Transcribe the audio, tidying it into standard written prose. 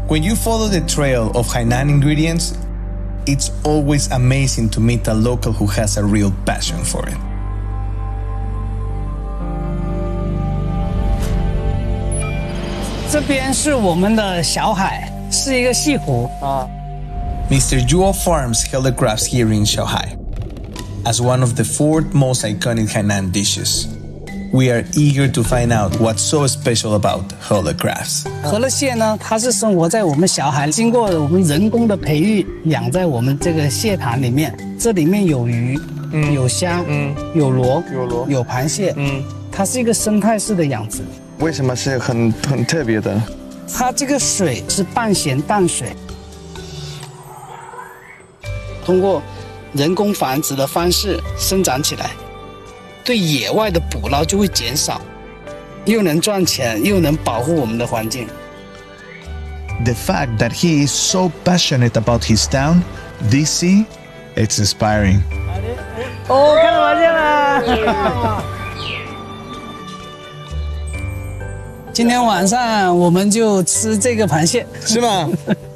When you follow the trail of Hainan ingredients, it's always amazing to meet a local who has a real passion for it. This is our small海，是一个西湖啊。 Mr. Zhuo farms Hella crabs here in Shanghai as one of the 4 most iconic Hainan dishes. We are eager to find out what's so special about Hella crabs. 河乐蟹呢，它是生活在我们小海，经过我们人工的培育，养在我们这个蟹塘里面。这里面有鱼，有虾，有螺，有螃蟹，它是一个生态式的养殖。 为什么是很特别的？ 它这个水是半咸淡水，通过人工繁殖的方式生长起来，对野外的捕捞就会减少，又能赚钱，又能保护我们的环境。 The fact that he is so passionate about his town, this sea, it's inspiring. 哦，看到螃蟹了！今天晚上我们就吃这个螃蟹， 是吗？